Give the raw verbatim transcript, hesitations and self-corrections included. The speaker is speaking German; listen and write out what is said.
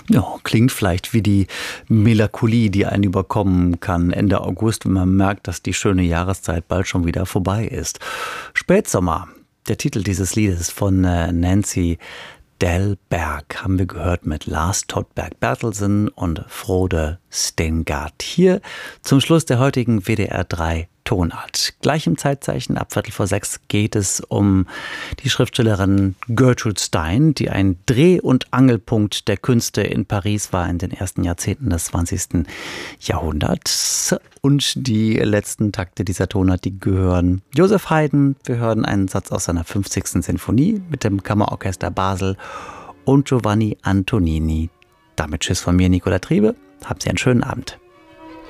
Ja, klingt vielleicht wie die Melancholie, die einen überkommen kann Ende August, wenn man merkt, dass die schöne Jahreszeit bald schon wieder vorbei ist. Spätsommer, der Titel dieses Liedes von äh, Nancy Delberg haben wir gehört mit Lars Todberg-Bertelsen und Frode Steingart. Hier zum Schluss der heutigen W D R drei Tonart. Gleich im Zeitzeichen, ab Viertel vor sechs, geht es um die Schriftstellerin Gertrude Stein, die ein Dreh- und Angelpunkt der Künste in Paris war in den ersten Jahrzehnten des zwanzigsten Jahrhunderts. Und die letzten Takte dieser Tonart, die gehören Joseph Haydn. Wir hören einen Satz aus seiner fünfzigsten Sinfonie mit dem Kammerorchester Basel und Giovanni Antonini. Damit tschüss von mir, Nicola Triebe. Haben Sie einen schönen Abend.